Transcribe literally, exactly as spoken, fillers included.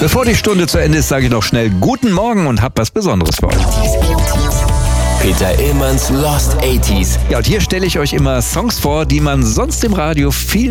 Bevor die Stunde zu Ende ist, sage ich noch schnell guten Morgen und hab was Besonderes für euch. Peter Illmanns Lost achtziger. Ja, und hier stelle ich euch immer Songs vor, die man sonst im Radio viel